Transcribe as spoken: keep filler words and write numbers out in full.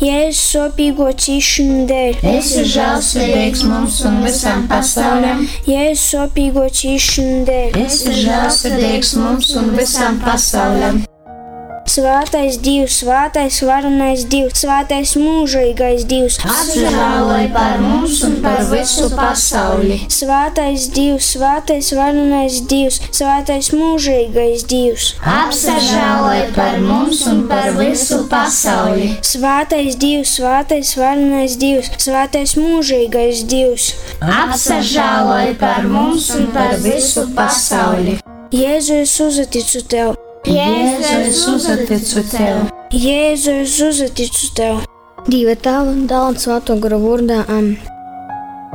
Jēzus sopīgo cīšanu dēļ. Esi žēlsirdīgs mums un visam pasaulim. Jēzus sopīgo cīšanu dēļ. Esi žēlsirdīgs mums un visam pasaulim. Svētais Dievs, svētais varenais Dievs, svētais mūžīgais Dievs, apžēlojies par mums un par visu pasauli. Svētais Dievs, svētais varenais Dievs, svētais mūžīgais Dievs, apžēlojies par mums un par visu pasauli. Svētais Dievs, svētais varenais Dievs, svētais mūžīgais Dievs, apžēlojies par mums un par visu pasauli. Jēzu, es uzticu tev. Jēzu, es uzticu tev. Jēzu, es uzticu tev. Dieva tēva, dēla un svēto garu vārdā. Amen.